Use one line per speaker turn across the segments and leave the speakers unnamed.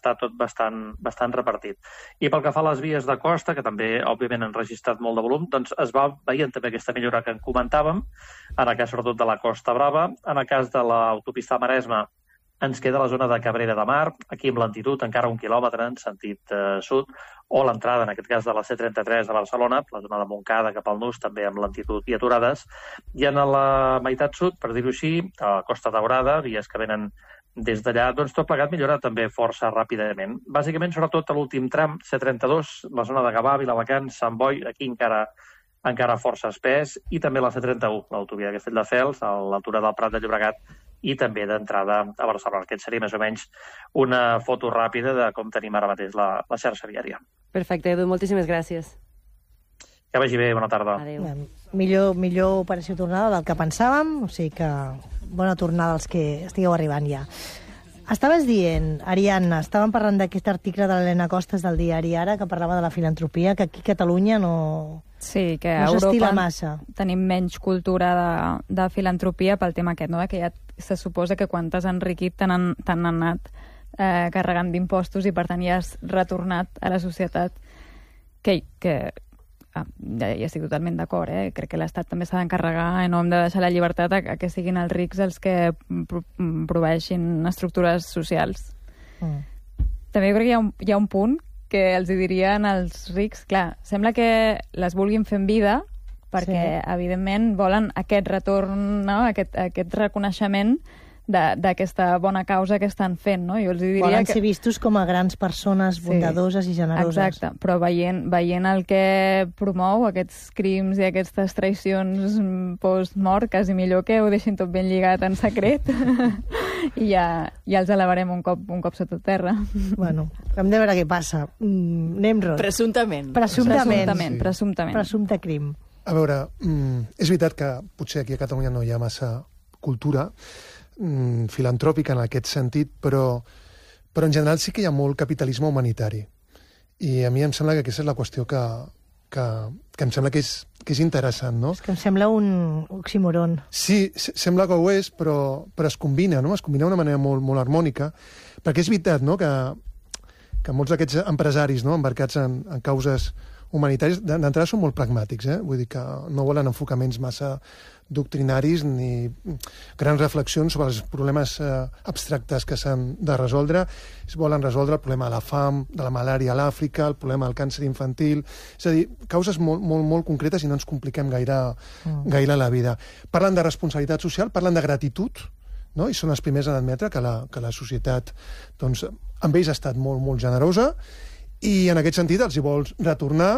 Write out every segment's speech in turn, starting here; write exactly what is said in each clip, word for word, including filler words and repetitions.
està tot bastant, bastant repartit. I pel que fa a les vies de costa, que també, òbviament, han registrat molt de volum, doncs es va veient també aquesta millora que en comentàvem, en el cas sobretot de la Costa Brava. En el cas de l'autopista Maresme, ens queda la zona de Cabrera de Mar, aquí amb lentitud encara un quilòmetre en sentit eh, sud, o l'entrada, en aquest cas, de la C trenta-tres de Barcelona, la zona de Montcada cap al Nus, també amb lentitud i aturades. I en la meitat sud, per dir-ho així, a la Costa Daurada, vies que venen des d'allà, doncs tot plegat millora també força ràpidament. Bàsicament, sobretot a l'últim tram, C trenta-dos, la zona de Gavà, Viladecans, Sant Boi, aquí encara encara força espès, i també la C trenta-u, l'autovia de Castelldefels, a l'altura del Prat de Llobregat, i també d'entrada a Barcelona. Aquest seria més o menys una foto ràpida de com tenim ara mateix la, la xarxa viària.
Perfecte, Edu, moltíssimes gràcies.
Que vagi bé, bona tarda.
Adéu.
Millor, millor operació tornada del que pensàvem, o sigui que bona tornada als que estigueu arribant ja. Estaves dient, Ariadna, estàvem parlant d'aquest article de l'Helena Costes del diari Ara, que parlava de la filantropia, que aquí a Catalunya no...
Sí, que a
no
Europa
massa.
Tenim menys cultura de, de filantropia pel tema aquest, no? Que ja se suposa que quan t'has enriquit t'han han anat eh, carregant d'impostos i per tant ja has retornat a la societat que, que ah, ja, ja estic totalment d'acord, eh? Crec que l'Estat també s'ha d'encarregar i no hem de deixar la llibertat a, a que siguin els rics els que pro proveeixin estructures socials. Mm. També crec que hi ha un, hi ha un punt que els dirien als rics, clar, sembla que les vulguin fer en vida perquè, sí. evidentment, volen aquest retorn, no? aquest, aquest reconeixement d'aquesta bona causa que estan fent, no? Jo els diria
volen
que...
ser vistos com a grans persones bondadoses
sí,
i generoses.
Exacte, però veient, veient el que promou, aquests crims i aquestes traïcions post-mort, quasi millor que ho deixin tot ben lligat en secret i ja, ja els elevarem un cop, un cop sota terra.
Bueno, hem de veure què passa. Mm, anem, Ros.
Presumptament.
Presumptament.
Presumptament, sí. presumptament.
Presumpte crim.
A veure, mm, és veritat que potser aquí a Catalunya no hi ha massa cultura mm, filantròpica en aquest sentit, però, però en general sí que hi ha molt capitalisme humanitari. I a mi em sembla que aquesta és la qüestió que, que, que em sembla que és, que és interessant, no?
És que em sembla un oxímoron.
Sí, sembla que ho és, però, però es combina, no? Es combina d'una manera molt, molt harmònica, perquè és veritat, no?, que, que molts d'aquests empresaris, no?, embarcats en, en causes humanitaris, d'entrada són molt pragmàtics, eh? Vull dir que no volen enfocaments massa doctrinaris ni grans reflexions sobre els problemes eh, abstractes que s'han de resoldre. Es volen resoldre el problema de la fam, de la malària a l'Àfrica, el problema del càncer infantil... És a dir, causes molt, molt, molt concretes i no ens compliquem gaire, mm. gaire la vida. Parlen de responsabilitat social, parlen de gratitud, no? I són els primers a admetre que la, que la societat doncs, amb ells ha estat molt, molt generosa, i en aquest sentit els hi vols retornar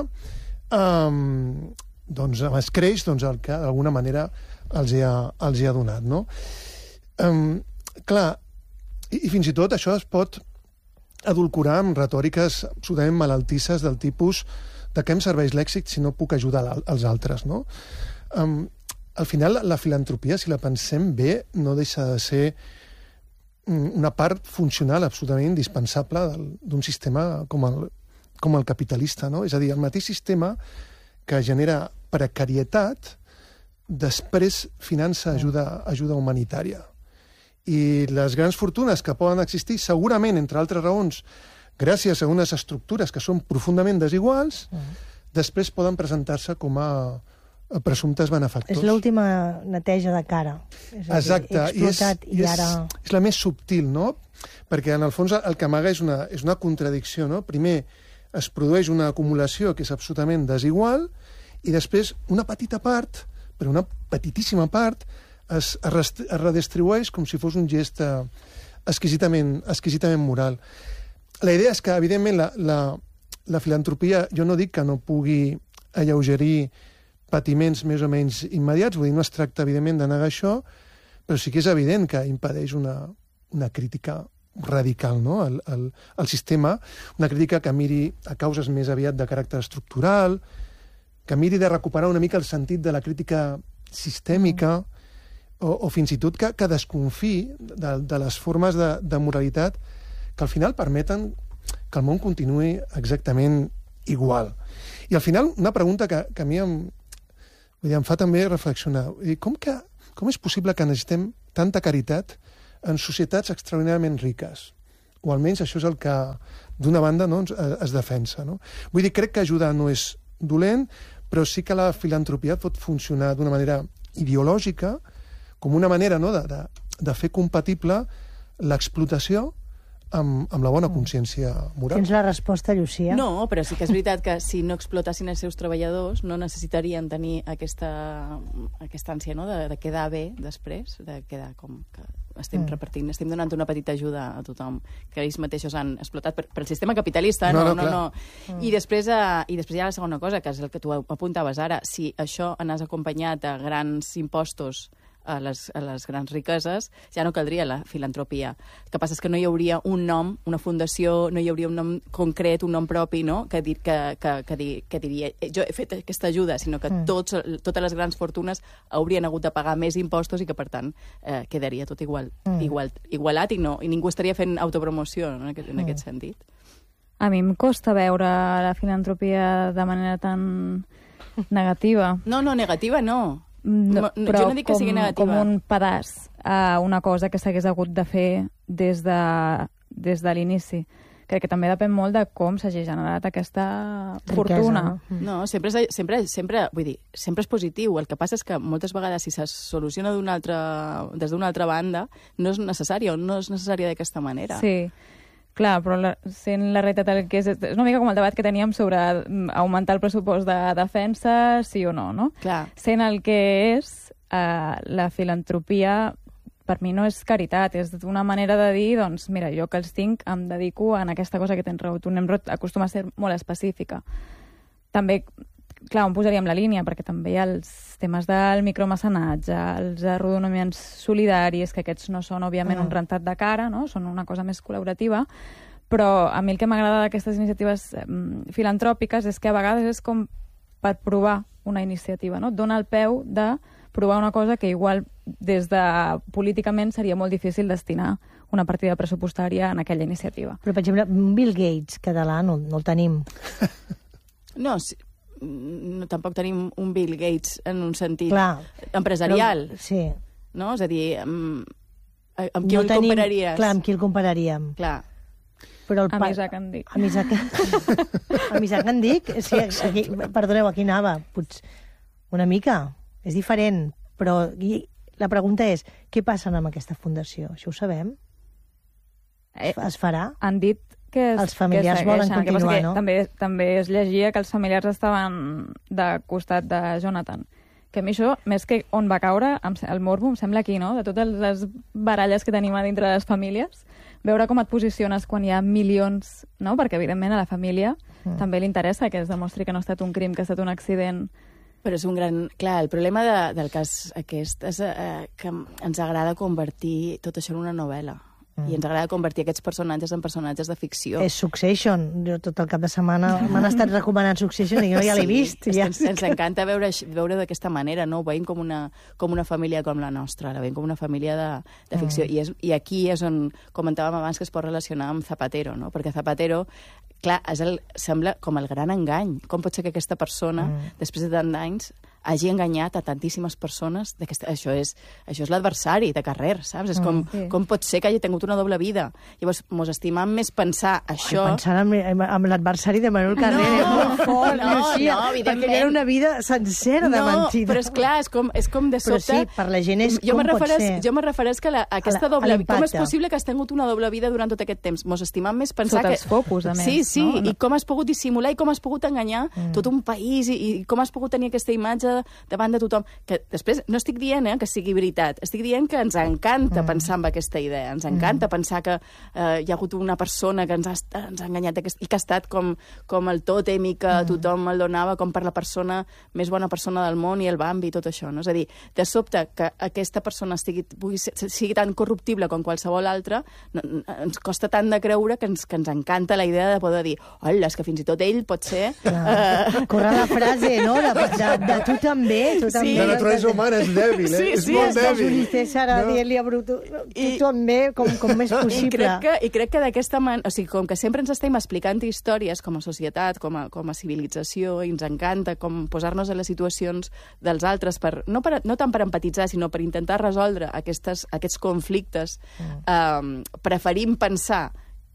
um, doncs, amb escreix doncs, el que d'alguna manera els hi ha, els hi ha donat, no? Um, clar, i, i fins i tot això es pot adulcorar amb retòriques absolutament malaltisses del tipus de què em serveix l'èxit si no puc ajudar els altres, no? Um, al final, la filantropia, si la pensem bé, no deixa de ser una part funcional absolutament indispensable d'un sistema com el, com el capitalista, no? És a dir, el mateix sistema que genera precarietat després finança ajuda, ajuda humanitària. I les grans fortunes que poden existir, segurament, entre altres raons, gràcies a unes estructures que són profundament desiguals, uh-huh. després poden presentar-se com a presumptes benefactors.
És l'última neteja de cara. És
Exacte.
Dir, explotat i, és, i ara...
És, és la més subtil, no? Perquè, en el fons, el que amaga és una, és una contradicció, no? Primer, es produeix una acumulació que és absolutament desigual i després una petita part, però una petitíssima part, es, es redistribueix com si fos un gest eh, exquisidament, exquisidament moral. La idea és que, evidentment, la, la, la filantropia, jo no dic que no pugui alleugerir patiments més o menys immediats, vull dir, no es tracta, evidentment, de negar això, però sí que és evident que impedeix una, una crítica radical, no?, al, al, al sistema, una crítica que miri a causes més aviat de caràcter estructural, que miri de recuperar una mica el sentit de la crítica sistèmica, o, o fins i tot que, que desconfiï de, de les formes de, de moralitat que al final permeten que el món continuï exactament igual. I al final, una pregunta que, que a mi em, vull dir, em fa també reflexionar. Com, que, com és possible que necessitem tanta caritat en societats extraordinàriament riques, o almenys això és el que d'una banda no, es, es defensa. No? Vull dir, crec que ajudar no és dolent, però sí que la filantropia pot funcionar d'una manera ideològica, com una manera no, de, de, de fer compatible l'explotació amb, amb la bona consciència moral.
Tens la resposta, Llucia?
No, però sí que és veritat que si no explotessin els seus treballadors no necessitarien tenir aquesta, aquesta ànsia no? de, de quedar bé després, de quedar com que estem mm. repartint, estem donant una petita ajuda a tothom, que ells mateixos han explotat per, per el sistema capitalista, no, no, no. no. Mm. I, després, uh, I després hi ha la segona cosa, que és el que tu apuntaves ara, si això anàs acompanyat a grans impostos a les, a les grans riqueses, ja no caldria la filantropia. El que passa és que no hi hauria un nom, una fundació, no hi hauria un nom concret, un nom propi, no?, que, dir, que, que, que, dir, que diria jo he fet aquesta ajuda, sinó que mm. tots, totes les grans fortunes haurien hagut de pagar més impostos i que, per tant, eh, quedaria tot igual, mm. igual, igualat i, no, i ningú estaria fent autopromoció no, en, aquest, en mm. aquest sentit.
A mi em costa veure la filantropia de manera tan negativa.
No, no, negativa no.
No, però
jo no dic que
com,
sigui negativa.
com un pedaç a una cosa que s'hagués hagut de fer des de, des de l'inici. Crec que també depèn molt de com s'hagi generat aquesta fortuna.
Riquesa, no? No, sempre és, sempre, sempre, vull dir, sempre és positiu. El que passa és que moltes vegades si se soluciona d'una altra, des d'una altra banda no és necessari o no és necessària d'aquesta manera.
Sí. Clar, però la, sent la realitat el que és... És una mica com el debat que teníem sobre augmentar el pressupost de defensa, sí o no, no?
Clar.
Sent el que és, eh, la filantropia per mi no és caritat, és una manera de dir, doncs, mira, jo que els tinc em dedico en aquesta cosa que tens raó. Tu, Nemrod, acostuma a ser molt específica. També, clar, on posaríem la línia? Perquè també hi ha els temes del micromecenatge, els arrodonaments solidaris, que aquests no són, òbviament, mm. un rentat de cara, no? Són una cosa més col·laborativa, però a mi el que m'agrada d'aquestes iniciatives eh, filantròpiques és que a vegades és com per provar una iniciativa, no? Et dona el peu de provar una cosa que igual des de políticament seria molt difícil destinar una partida pressupostària en aquella iniciativa.
Però, per exemple, Bill Gates català no, no el tenim.
No, sí. No, tampoc tenim un Bill Gates en un sentit
clar,
empresarial.
però, sí.
No? És a dir, amb, amb qui
no
el
tenim,
compararies?
Clar, amb qui el compararíem.
Clar.
Però el
amb
pa...
Isaac Andic.
Amb Isaac, amb Isaac Andic? Sí, aquí, perdoneu, aquí anava. Potser una mica. És diferent. Però la pregunta és, què passa amb aquesta fundació? Això ho sabem?
Eh,
es farà?
Han dit que es,
els familiars
que
volen
que
continuar,
que
no?
També, també es llegia que els familiars estaven de costat de Jonathan. Que a mi això, més que on va caure, el morbo em sembla aquí, no? De totes les baralles que tenim a dintre de les famílies, veure com et posiciones quan hi ha milions, no? Perquè, evidentment, a la família mm. també li interessa que es demostri que no ha estat un crim, que ha estat un accident.
Però és un gran... Clar, el problema de, del cas aquest és eh, que ens agrada convertir tot això en una novel·la. Mm. I ens agrada convertir aquests personatges en personatges de ficció.
És Succession. Jo tot el cap de setmana m'han estat recomanant Succession i jo ja l'he vist.
Sí,
ja.
ens, ens encanta veure, veure d'aquesta manera, no? Ho veiem com una, com una família com la nostra, la veiem com una família de, de ficció. Mm. I, és, I aquí és on comentàvem abans que es pot relacionar amb Zapatero, no? Perquè Zapatero, clar, és el, sembla com el gran engany. Com pot ser que aquesta persona, mm. després de tant d'anys, hagi enganyat a tantíssimes persones. Això és, això és l'adversari de carrer, saps? És com, mm, sí. com pot ser que hagi tingut una doble vida. Llavors, mos estimam més pensar això...
Ai, pensant en, en l'adversari de Manuel Carrer
no,
és molt fort,
no,
Llucia,
no,
perquè era una vida sencera de
no,
mentida.
Però és clar, és com, és com de sobte...
Però sí, per la gent és
jo
com pot
refereix,
ser.
Jo me refereix que la, aquesta
a la,
doble...
a
com és possible que has tingut una doble vida durant tot aquest temps? Mos estimam més pensar
Sota
que...
els focus, a més.
Sí, sí,
no?
i com has pogut dissimular i com has pogut enganyar mm. tot un país i, i com has pogut tenir aquesta imatge davant de tothom. Que després no estic dient eh, que sigui veritat, estic dient que ens encanta mm. pensar en aquesta idea, ens encanta mm. pensar que eh, hi ha hagut una persona que ens ha, ens ha enganyat aquest, i que ha estat com, com el tòtem i que mm. tothom el donava com per la persona més bona persona del món i el Bambi i tot això. No? És a dir, de sobte que aquesta persona estigui, pugui ser, sigui tan corruptible com qualsevol altra, no, ens costa tant de creure que ens, que ens encanta la idea de poder dir, hola, és que fins i tot ell pot ser...
Uh... Corre la frase, no?, de, de, de tu també, tu també.
Sí. La naturalesa humana és dèbil, eh?
Sí,
és
sí,
molt
és
dèbil.
Juli César no? dient-li a Bruto, tu I, també, com, com més possible.
I crec que, i crec que d'aquesta manera, o sigui, com que sempre ens estem explicant històries com a societat, com a, com a civilització, i ens encanta com posar-nos en les situacions dels altres, per, no, per, no tant per empatitzar, sinó per intentar resoldre aquestes, aquests conflictes, mm. eh, preferim pensar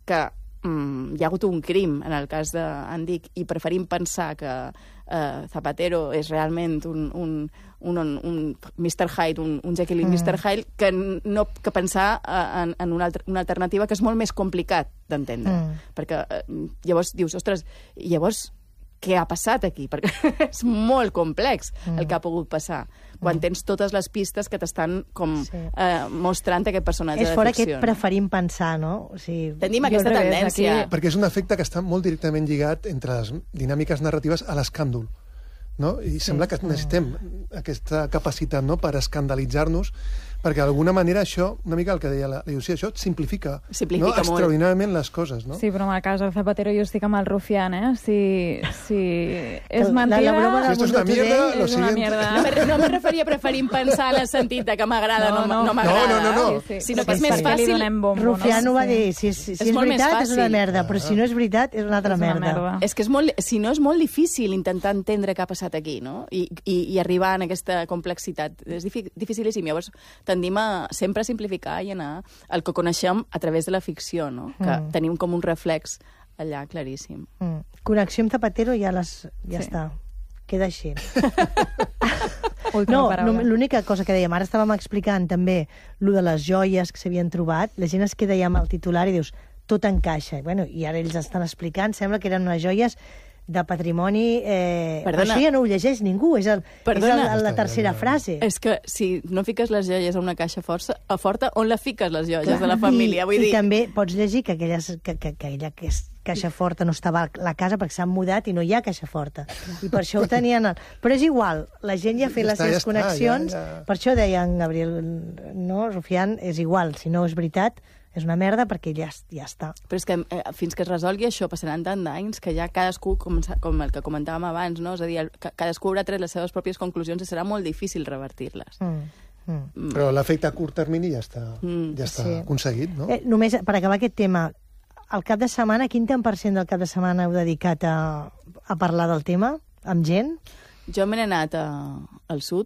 que mm, hi ha hagut un crim en el cas d'Andic i preferim pensar que eh, Zapatero és realment un, un, un, un, un mister Hyde, un, un Jekyll i mm. mister Hyde, que, no, que pensar en, en una, altra, una alternativa que és molt més complicat d'entendre. Mm. Perquè eh, llavors dius, ostres, llavors què ha passat aquí? Perquè és molt complex mm. el que ha pogut passar, quan mm. tens totes les pistes que t'estan com sí. eh, mostrant aquest personatge de ficció.
És fora aquest preferim pensar, no? O sigui,
tenim aquesta tendència.
Aquí... Perquè és un efecte que està molt directament lligat entre les dinàmiques narratives a l'escàndol, no? I sí. sembla que necessitem aquesta capacitat, no?, per escandalitzar-nos, perquè d'alguna manera això, una mica el que deia la Llucia, això simplifica,
simplifica
no? extraordinàriament les coses, no?
Sí, però en el cas del Zapatero jo estic amb el Rufián, eh? Si, si és mentida...
La, la broma
si esto es una mierda, lo
és
siguiente...
una mierda.
No me, no me referia a preferim pensar en el sentit de que m'agrada o no, no, no m'agrada,
no, no, no, no.
Sí, sí. sinó que és més fàcil...
Rufián ho va dir, si és, si és, és veritat és una merda, però si no és veritat és una altra
és una
merda.
merda.
És que és molt, si no és molt difícil intentar entendre què ha passat aquí, no? I, i, i arribar en aquesta complexitat. És dificilíssim. Llavors tendim a sempre simplificar i anar el que coneixem a través de la ficció, no? Que mm. tenim com un reflex allà claríssim.
Mm. Connexió amb Zapatero ja, les, ja sí. està. Queda així. No, l'única cosa que dèiem, ara estàvem explicant també lo de les joies que s'havien trobat, la gent es queda ja amb el titular i dius, tot encaixa. I, bueno, i ara ells estan explicant, sembla que eren unes joies de patrimoni... Eh... Però això ja no ho llegeix ningú, és, el, és el, la tercera frase.
És que si no fiques les joies a una caixa força, a forta, on la fiques les joies Clar. de la família? Vull
I,
dir...
I també pots llegir que, aquelles, que, que, que aquella que és caixa forta no estava a la casa perquè s'han mudat i no hi ha caixa forta. I per això ho tenien... Però és igual, la gent ja ha fet ja les seves ja connexions, està, ja, ja. Per això deien Gabriel, no, Rufián, és igual, si no és veritat, és una merda perquè ja, ja està.
Però és que eh, fins que es resolgui això passaran tant d'anys que ja cadascú, com, com el que comentàvem abans, no? És a dir, el, cadascú haurà tret les seves pròpies conclusions i serà molt difícil revertir-les. Mm.
Mm. Mm. Però l'efecte a curt termini ja està, mm. ja està sí. aconseguit, no?
Eh, només per acabar aquest tema, al cap de setmana, quin tant per cent del cap de setmana heu dedicat a, a parlar del tema amb gent?
Jo me n'he anat a, al sud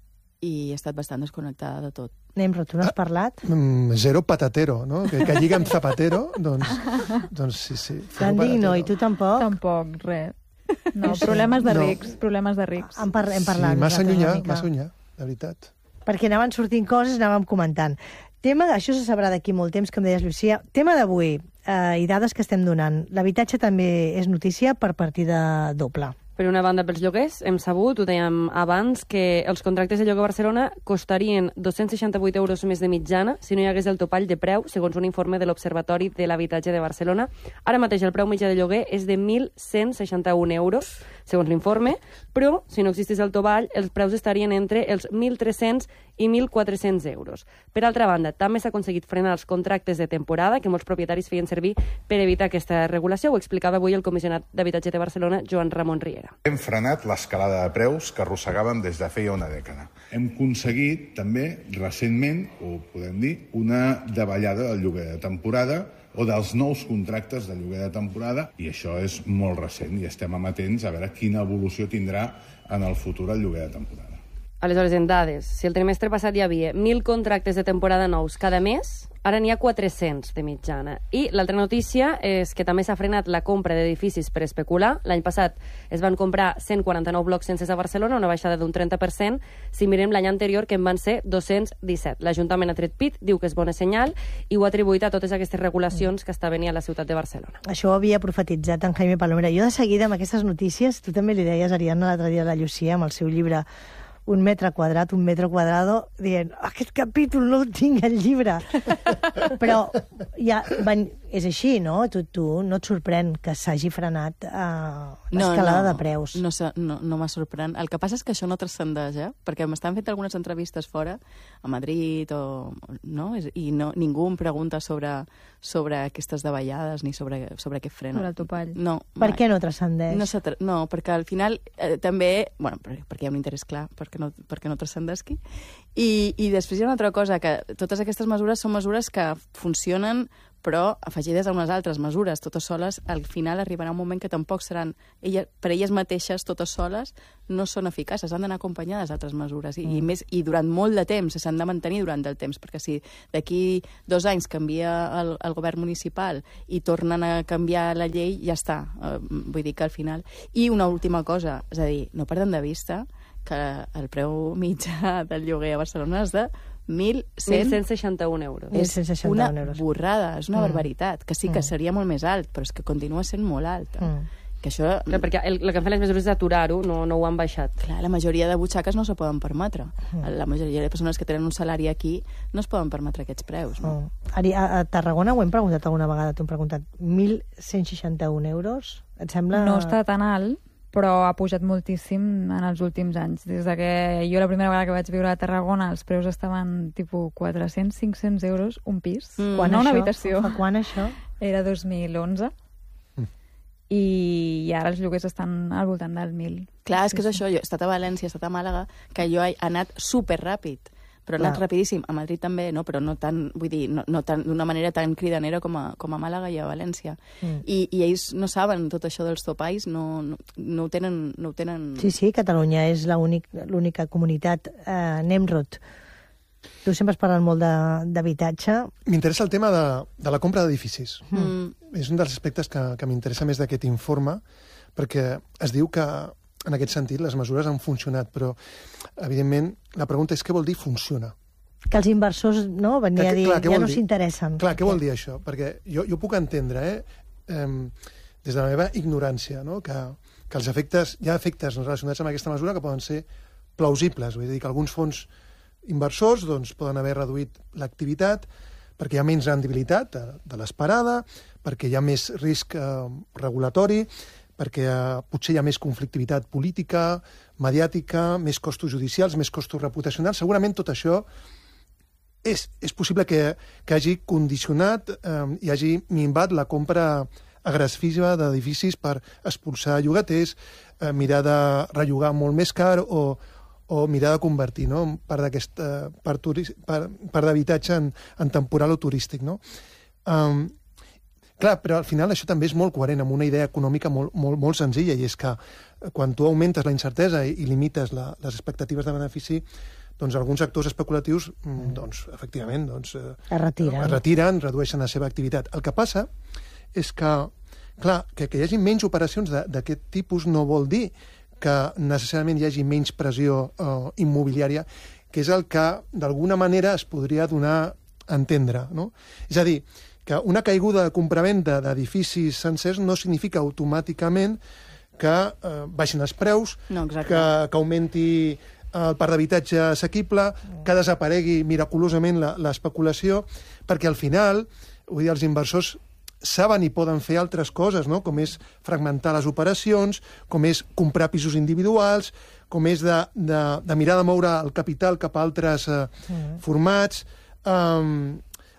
i he estat bastant desconnectada de tot.
Anem, però tu no has parlat?
Ah, mm, zero patatero, no? Que, que lliga amb Zapatero, doncs, doncs sí, sí.
T'Andic, no, i tu tampoc?
Tampoc, res. No, problemes de rics, no. problemes de rics.
Hem, par hem parlat.
Sí, massa llunyà, massa llunyà, de veritat.
Perquè anaven sortint coses, anàvem comentant. Tema, això se sabrà d'aquí molt temps, com deies, Llucia. Tema d'avui, eh, i dades que estem donant. L'habitatge també és notícia per partida doble.
Per una banda, pels lloguers, hem sabut, ho dèiem abans, que els contractes de lloguer a Barcelona costarien dos-cents seixanta-vuit euros més de mitjana si no hi hagués el topall de preu, segons un informe de l'Observatori de l'Habitatge de Barcelona. Ara mateix el preu mitjà de lloguer és de mil cent seixanta-un euros, segons l'informe, però, si no existís el topall, els preus estarien entre els mil tres-cents i mil quatre-cents euros. Per altra banda, també s'ha aconseguit frenar els contractes de temporada que molts propietaris feien servir per evitar aquesta regulació. Ho explicava avui el comissionat d'Habitatge de Barcelona, Joan Ramon Riera.
Hem frenat l'escalada de preus que arrossegàvem des de feia una dècada. Hem aconseguit també recentment, o podem dir, una davallada del lloguer de temporada o dels nous contractes de lloguer de temporada, i això és molt recent i estem amatents a veure quina evolució tindrà en el futur el lloguer de temporada.
Aleshores, en dades, si el trimestre passat hi havia mil contractes de temporada nous cada mes, ara n'hi ha quatre-cents de mitjana. I l'altra notícia és que també s'ha frenat la compra d'edificis per especular. L'any passat es van comprar cent quaranta-nou blocs senses a Barcelona, una baixada d'un trenta per cent. Si mirem l'any anterior, que en van ser dos-cents disset. L'Ajuntament ha tret pit, diu que és bona senyal, i ho ha atribuït a totes aquestes regulacions que està venint a la ciutat de Barcelona.
Això ho havia profetitzat en Jaime Palomera. Jo de seguida, amb aquestes notícies, tu també li deies, Ariadna, l'altre dia a la Llucia, amb el seu llibre un metre quadrat, un metro quadrado, dient, aquest capítol no el tinc al llibre. Però ja van, és així, no? Tu, tu no et sorprèn que s'hagi frenat eh, l'escalada
no, no,
de preus.
No, no, no m'ha sorprèn. El que passa és que això no transcendeix, eh? Perquè m'estan fent algunes entrevistes fora, a Madrid, o, no? I no, ningú em pregunta sobre, sobre aquestes davallades ni sobre, sobre què frena.
Sobre el topall.
No.
Per mai. Què no transcendeix?
No, no, perquè al final eh, també... Bueno, perquè hi ha un interès clar, perquè perquè no, perquè no transcendesqui. I, I després hi ha una altra cosa, que totes aquestes mesures són mesures que funcionen, però afegides a unes altres mesures, totes soles, al final arribarà un moment que tampoc seran, elles, per elles mateixes, totes soles, no són eficaces, han d'anar acompanyades d'altres mesures, i, mm. i, més, i durant molt de temps, s'han de mantenir durant el temps, perquè si d'aquí dos anys canvia el, el govern municipal i tornen a canviar la llei, ja està. Uh, vull dir que al final... I una última cosa, és a dir, no perdem de vista que el preu mitjà del lloguer a Barcelona és de mil cent
seixanta-un euros.
És
mil cent seixanta-un
una
euros.
borrada, és una
Mm.
barbaritat, que sí que
Mm.
seria molt més alt, però és que continua sent molt alta.
Mm.
Que això...
Clar, perquè el, el que han fet les mesures és aturar-ho, no, no ho han baixat.
Clar, la majoria de butxaques no se poden permetre.
Mm.
La majoria de persones que tenen un salari aquí no es poden permetre aquests preus. No?
Mm. Ari, a, a Tarragona ho hem preguntat alguna vegada, t'ho hem preguntat, mil cent seixanta-un euros? Et sembla...
No està tan alt, però ha pujat moltíssim en els últims anys. Des de que jo la primera vegada que vaig viure a Tarragona els preus estaven tipus quatre-cents a cinc-cents euros un pis,
Mm.
Quan
no una
això?
habitació.
Fa quan això?
Era dos mil onze.
Mm.
I ara els lloguers estan al voltant del mil.
Clar, és que és això. Jo he estat a València, he estat a Màlaga, que jo he anat superràpid. Però he anat
Clar.
rapidíssim. A Madrid també, no? Però no tan, vull dir, no, no tan, d'una manera tan cridanera com a, com a Màlaga i a València.
Mm.
I, I ells no saben tot això dels topalls, no, no, no ho tenen... No ho tenen...
Sí, sí, Catalunya és l'única comunitat eh, Nemrod. Tu sempre has parlat molt de- d'habitatge.
M'interessa el tema de, de la compra d'edificis.
Mm.
És un dels aspectes que, que m'interessa més d'aquest informe, perquè es diu que, en aquest sentit, les mesures han funcionat, però, evidentment, la pregunta és què vol dir funciona?
Que els inversors, no, venia
Que-
a dir,
clar, què
ja
vol
no
dir?
s'interessen.
Clar, què vol dir això? Perquè jo, jo puc entendre, eh, eh, des de la meva ignorància, no? que, que els efectes, hi ha efectes relacionats amb aquesta mesura que poden ser plausibles, vull dir que alguns fons inversors doncs, poden haver reduït l'activitat perquè hi ha menys rendibilitat de, de l'esperada, perquè hi ha més risc eh, regulatori, perquè eh, potser hi ha més conflictivitat política, mediàtica, més costos judicials, més costos reputacionals. Segurament tot això és, és possible que, que hagi condicionat eh, i hagi minvat la compra agressiva d'edificis per expulsar llogaters, eh, mirar de rellogar molt més car o, o mirar de convertir, no?, part d'aquest eh, part, turis, part, part d'habitatge en, en temporal o turístic, no? Um, clar, però al final això també és molt coherent amb una idea econòmica molt, molt, molt senzilla, i és que quan tu augmentes la incertesa i, i limites la, les expectatives de benefici, doncs alguns actors especulatius, mm. doncs, efectivament, doncs, eh,
Es retiren.
es retiren, redueixen la seva activitat. El que passa és que, clar, que, que hi hagi menys operacions d'aquest tipus no vol dir que necessàriament hi hagi menys pressió eh, immobiliària, que és el que d'alguna manera es podria donar a entendre, no? És a dir, que una caiguda de compravenda d'edificis sencers no significa automàticament que eh, baixin els preus,
No, exacte.
que, que augmenti el parc d'habitatge assequible, que desaparegui miraculosament la- l'especulació, perquè al final, vull dir, els inversors saben i poden fer altres coses, no?, com és fragmentar les operacions, com és comprar pisos individuals, com és de, de, de mirar de moure el capital cap a altres eh,
Mm.
formats, um,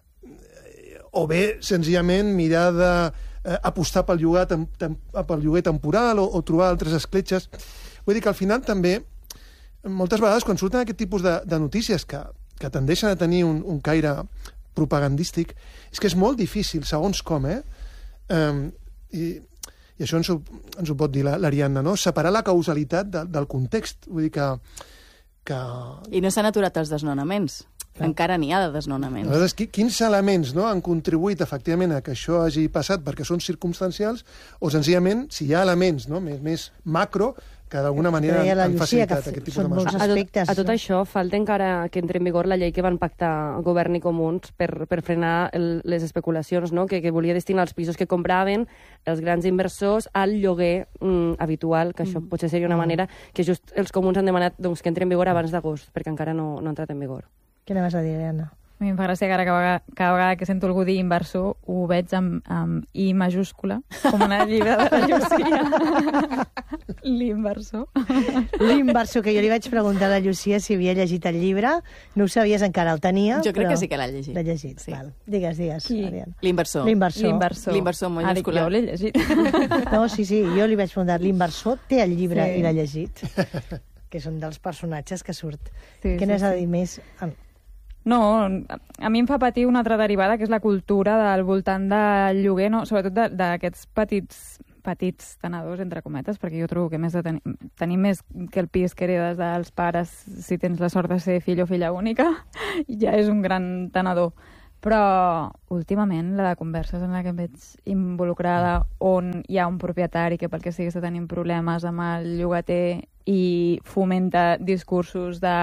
o bé, senzillament, mirar de eh, apostar pel lloguer, tem, tem, pel lloguer temporal o, o trobar altres escletxes. Vull dir que al final també, moltes vegades, quan surten aquest tipus de, de notícies que, que tendeixen a tenir un, un caire propagandístic, és que és molt difícil, segons com, eh? Um, i, I això ens ho, ens ho pot dir la- l'Ariadna, no? Separar la causalitat de, del context. Vull dir que... que...
I no s'han aturat els desnonaments.
Clar.
Encara n'hi ha de desnonaments.
Aleshores, qui- quins elements, no, han contribuït efectivament a que això hagi passat perquè són circumstancials, o senzillament si hi ha elements, no, més, més macro que d'alguna manera
Deia la
han
Llucia que
facilitat aquest tipus
són
de
molts
mesures.
A tot,
aspectes,
a tot
no?
això falta encara que entre en vigor la llei que van pactar govern i comuns per, per frenar el, les especulacions, no? que, que volia destinar els pisos que compraven els grans inversors al lloguer mm, habitual, que això
Mm.
potser seria una manera que just els comuns han demanat doncs, que entre en vigor abans d'agost, perquè encara no, no ha entrat en vigor.
Què anaves a dir, Ariadna?
A mi em fa gràcia que ara cada vegada, cada vegada que sento algú dir inversor ho veig amb, amb I majúscula, com en el llibre de la Llucia. L'inversor.
L'inversor, que jo li vaig preguntar a la Llucia si havia llegit el llibre, no ho sabies encara, el tenia,
Jo crec
però...
que sí que l'ha llegit.
L'ha llegit,
Sí.
val. Digues, digues,
Qui?
Ariadna.
L'inversor.
L'inversor.
L'inversor.
L'inversor amb
Ah, dic,
majúscula.
jo l'he llegit.
No, sí, sí, jo li vaig preguntar, l'inversor té el llibre
Sí.
i l'ha llegit. que és un dels personatges que surt.
Sí,
Què
sí,
n'has
sí.
de dir més?
No, a mi em fa patir una altra derivada, que és la cultura del voltant del lloguer, no? Sobretot d'aquests petits petits tenedors, entre cometes, perquè jo trobo que més de tenir, tenir més que el pis que heredes dels pares, si tens la sort de ser fill o filla única, ja és un gran tenedor. Però últimament la de converses en la que em veig involucrada on hi ha un propietari que pel que sigui està tenint problemes amb el llogater i fomenta discursos de,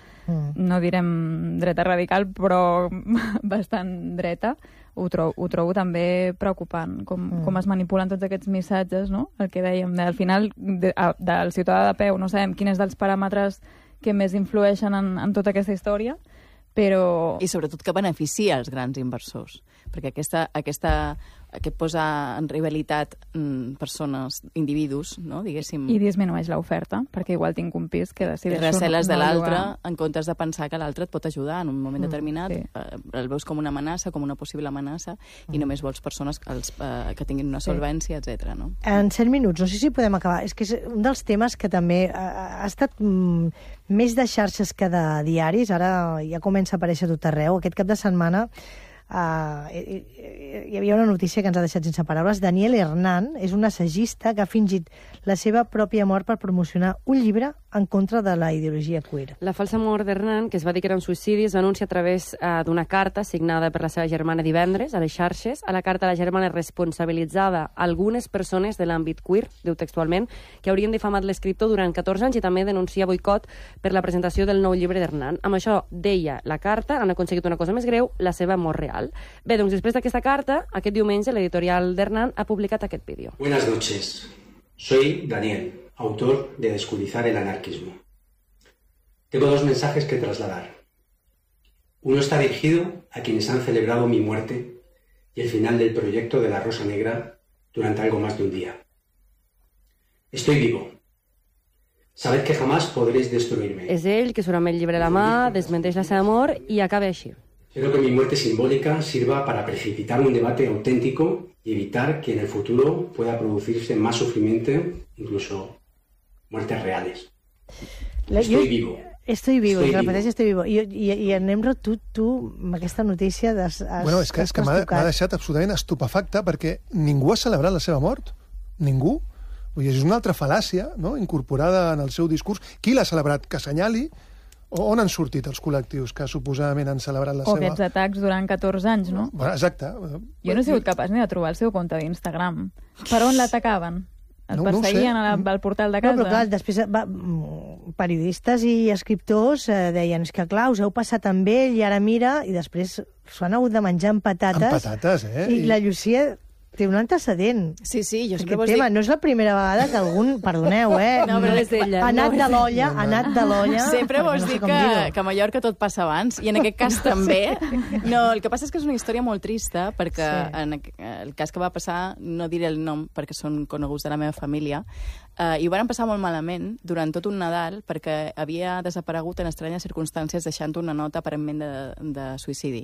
no direm dreta radical, però bastant dreta, ho trobo, ho trobo també preocupant, com, mm. com es manipulen tots aquests missatges, no? El que dèiem, de, al final, de, a, del ciutadà de peu no sabem quin és dels paràmetres que més influeixen en, en tota aquesta història, però...
I sobretot que beneficia els grans inversors, perquè aquesta, aquesta, aquest posa en rivalitat mm, persones, individus, no? Diguéssim...
I disminueix l'oferta, perquè igual tinc un pis que decideixo...
I receles
no,
de
no
l'altre
llogar.
en comptes de pensar que l'altre et pot ajudar en un moment mm, determinat,
sí.
eh, el veus com una amenaça, com una possible amenaça, mm. i només vols persones que, els, eh, que tinguin una solvència, sí. etcètera. No?
En set minuts, no sé si podem acabar. És que és un dels temes que també ha, ha estat mm, més de xarxes que de diaris. Ara ja comença a aparèixer tot arreu. Aquest cap de setmana Uh, hi, hi havia una notícia que ens ha deixat sense paraules. Daniel Hernán és un assagista que ha fingit la seva pròpia mort per promocionar un llibre en contra de la ideologia queer.
La falsa mort d'Hernán, que es va dir que era un suïcidi, es va anunciar a través uh, d'una carta signada per la seva germana divendres a les xarxes. A la carta la germana responsabilitzava algunes persones de l'àmbit queer, diu textualment, que haurien difamat l'escriptor durant catorze anys i també denuncia boicot per la presentació del nou llibre d'Hernán. Amb això, deia la carta, han aconseguit una cosa més greu, la seva mort real. Bé, doncs després d'aquesta carta, aquest diumenge l'editorial d'Hernán ha publicat aquest vídeo.
Buenas noches. Soy Daniel, autor de Descurizar el anarquismo. Tengo dos mensajes que trasladar. Uno está dirigido a quienes han celebrado mi muerte y el final del proyecto de la Rosa Negra durante algo más de un día. Estoy vivo. Sabed que jamás podréis destruirme.
És ell que surt amb el llibre a la mà, desmenteix la seva mort i acaba així.
Espero que mi muerte simbólica sirva para precipitar un debate auténtico y evitar que en el futuro pueda producirse más sufrimiento, incluso muertes reales.
La,
Estoy
jo,
vivo.
Estoy vivo,
Estoy
i repeteix,
vivo.
estoy vivo. I, i, i en Nemro, tu, tu, amb aquesta notícia... Has, has,
Bueno, és que, és que m'ha m'ha deixat absolutament estupefacte perquè ningú ha celebrat la seva mort. Ningú. Vull dir, és una altra fal·làcia, no?, incorporada en el seu discurs. Qui l'ha celebrat? Que assenyali. O on han sortit els col·lectius que suposadament han celebrat la
O
seva...
aquests atacs durant catorze anys, no?
Bueno, exacte.
Jo no he sigut capaç ni de trobar el seu compte d'Instagram. Per on l'atacaven? Et
No, no ho
perseguien
sé.
al, al portal de
No,
casa?
però clar, després va, mm, periodistes i escriptors eh, deien, és que clar, us heu passat amb ell i ara mira, i després s'ho han hagut de menjar amb patates.
Amb patates, eh?
I, I la Llucia té un antecedent.
Sí, sí, jo sempre
Aquest
vos
tema
dic...
no és la primera vegada que algun... Perdoneu, eh?
No, però
és ella,
Ha anat
no
de
és
l'olla, ha anat de l'olla...
Sempre
perquè
vos
no sé
dic
com
que,
dir-ho.
que a Mallorca tot passa abans, i en aquest cas també. No, el que passa és que és una història molt trista, perquè
Sí.
en el cas que va passar, no diré el nom perquè són coneguts de la meva família, eh, i ho van passar molt malament durant tot un Nadal perquè havia desaparegut en estranyes circumstàncies deixant una nota aparentment de, de suïcidi.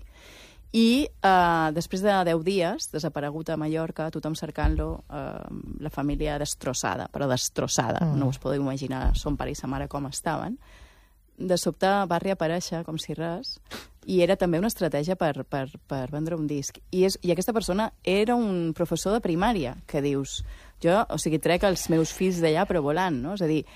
I eh, després de deu dies, desaparegut a Mallorca, tothom cercant-lo, eh, la família destrossada, però destrossada. Mm. No us podeu imaginar son pare i sa mare com estaven. De sobte va reaparèixer com si res, i era també una estratègia per, per, per vendre un disc. I, és, I aquesta persona era un professor de primària, que dius, jo, o sigui, trec els meus fills d'allà però volant, no? És a dir,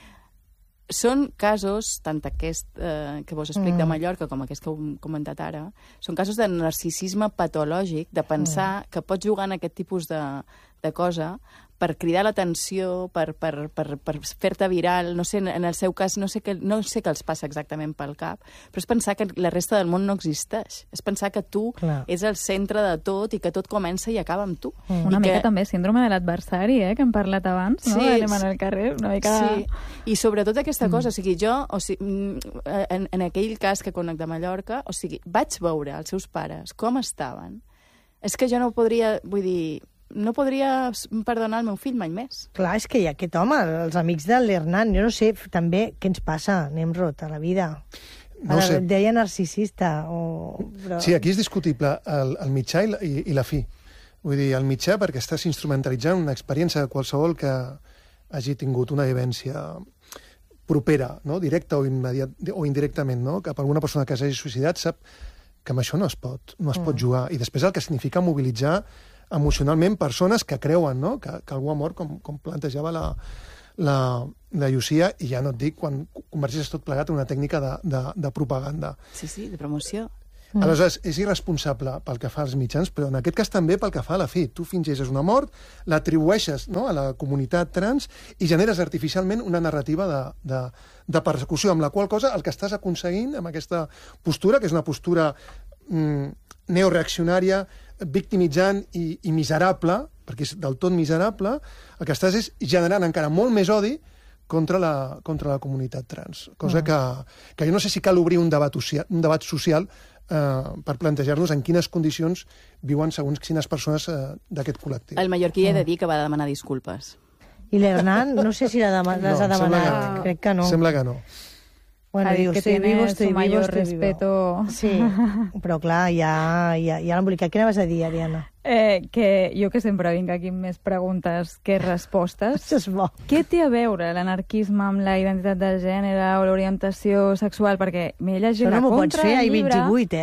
són casos, tant aquest eh, que vos explic mm. de Mallorca com aquest que heu comentat ara, són casos de narcisisme patològic, de pensar mm. que pots jugar en aquest tipus de, de cosa per cridar l'atenció, per, per, per, per fer-te viral, no sé, en el seu cas, no sé, que, no sé què els passa exactament pel cap, però és pensar que la resta del món no existeix. És pensar que tu
Clar.
és el centre de tot i que tot comença i acaba amb tu.
Mm.
Una
I
mica
que...
també síndrome de l'adversari, eh, que hem parlat abans, no?
Sí,
Anem en el carrer, una mica...
Sí, i sobretot aquesta cosa, o sigui, jo, o sigui, en, en aquell cas que conec de Mallorca, o sigui, vaig veure els seus pares com estaven. És que jo no podria, vull dir, no podria perdonar el meu fill mai més.
Clar, és que hi ha aquest home, els amics de l'Hernán, jo no sé també què ens passa, Nemrod, a la vida.
No ho sé.
Deia narcisista. O... Però...
Sí, aquí és discutible el, el mitjà i la, i, i la fi. Vull dir, el mitjà perquè estàs instrumentalitzant una experiència de qualsevol que hagi tingut una vivència propera, no? Directa o, immediat, o indirectament, no? Cap a alguna persona que s'hagi suïcidat sap que amb això no es pot, no es mm. pot jugar. I després el que significa mobilitzar emocionalment persones que creuen, no? que, que algú ha mort, com, com plantejava la, la, la Llucia, i ja no et dic quan converteixes tot plegat en una tècnica de, de, de propaganda.
Sí, sí, de promoció.
Mm. Aleshores, és irresponsable pel que fa als mitjans, però en aquest cas també pel que fa a la fi. Tu fingeixes una mort, l'atribueixes, no?, a la comunitat trans i generes artificialment una narrativa de, de, de persecució, amb la qual cosa el que estàs aconseguint amb aquesta postura, que és una postura mm, neoreaccionària, victimitzant i, i miserable, perquè és del tot miserable, el que estàs és generant encara molt més odi contra la, contra la comunitat trans. Cosa mm. que, que jo no sé si cal obrir un debat, un debat social eh, per plantejar-nos en quines condicions viuen segons quines persones eh, d'aquest col·lectiu.
El mallorquí mm. he de dir que va demanar disculpes.
I l'Hernán, no sé si les ha demanat,
no,
crec que no.
Sembla que no.
Bueno,
ha dit
diu,
que
estoy
tiene
vivo, estoy
su
vivo,
mayor
estoy
respeto.
vivo. Sí, però clar, ja, ja, ja l'ha embolicat. Què anaves a dir, Ariana?
Eh, que jo que sempre vinc aquí amb més preguntes que respostes.
Això és bo.
Què té a veure l'anarquisme amb la identitat de gènere o l'orientació sexual? Perquè m'he llegit
Això
la
no m'ho pots
contra
fer,
del
ai,
llibre...
vint-i-vuit,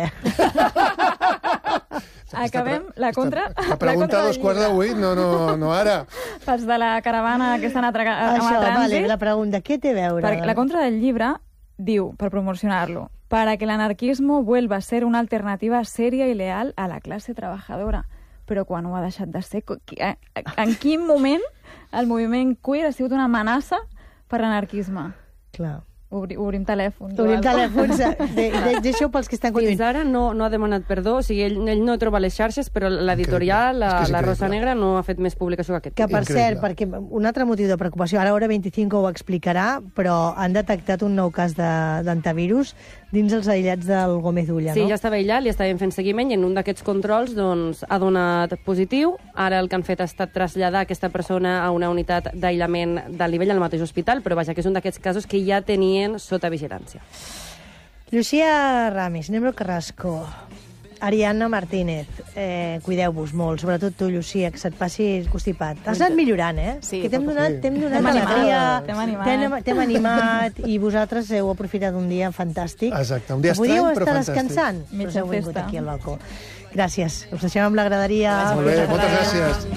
eh?
Acabem la contra...
La pregunta a dos quarts de vuit, no, no, no ara.
Pels de la caravana que estan atraca... amb
Això,
el trànsit.
vale, la pregunta, què té a veure?
Perquè la contra del llibre diu, per promocionar-lo, para que el anarquismo vuelva a ser una alternativa seria i leal a la classe trabajadora. Però quan ho ha deixat de ser... En quin moment el moviment queer ha sigut una amenaça per l'anarquisme?
Clar.
Obri, obrim telèfons.
Obrim telèfons. De, de, deixeu pels que estan
Fins ara no, no ha demanat perdó, o sigui, ell, ell no troba les xarxes, però l'editorial, la, la Rosa Negra, no ha fet més publicació que aquest.
Que, per cert, perquè un altre motiu de preocupació, ara Hora vint-i-cinc ho explicarà, però han detectat un nou cas d'antivirus dins els aïllats del Gómez Ulla,
sí,
no?
Ja estava aïllat, li estaven fent seguiment i en un d'aquests controls doncs, ha donat positiu. Ara el que han fet ha estat traslladar aquesta persona a una unitat d'aïllament del nivell al mateix hospital, però vaja, que és un d'aquests casos que ja tenien sota vigilància.
Lucía Ramis, Nembro Carrasco, Ariana Martínez, eh, cuideu-vos molt, sobretot tu, Lucía, que se't passi el constipat. Has anat millorant, eh?
Sí.
Que t'hem donat, t'hem donat alegria, t'hem animat, i vosaltres heu aprofitat un dia fantàstic.
Exacte, un dia estrany,
podíeu
però
estar
fantàstic.
descansant, però
Mitja
heu vingut
festa.
aquí al balcó. Gràcies, us deixem amb la graderia.
Molt bé, moltes gràcies.